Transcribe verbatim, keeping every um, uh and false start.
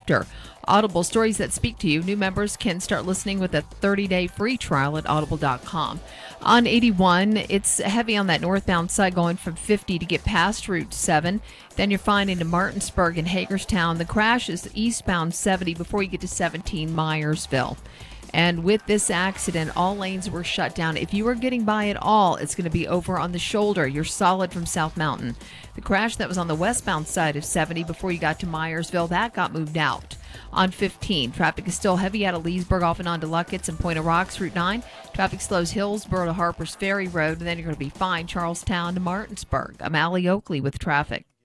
Doctor. Audible, stories that speak to you. New members can start listening with a thirty-day free trial at audible dot com. On eighty-one, it's heavy on that northbound side going from fifty to get past Route seven. Then you're fine into Martinsburg and Hagerstown. The crash is eastbound seventy before you get to seventeen Myersville. And with this accident, all lanes were shut down. If you were getting by at all, it's going to be over on the shoulder. You're solid from South Mountain. The crash that was on the westbound side of seventy before you got to Myersville, that got moved out. On fifteen, traffic is still heavy out of Leesburg off and onto Luckett's and Point of Rocks. Route nine, traffic slows Hillsborough to Harpers Ferry Road, and then you're going to be fine Charlestown to Martinsburg. I'm Allie Oakley with traffic.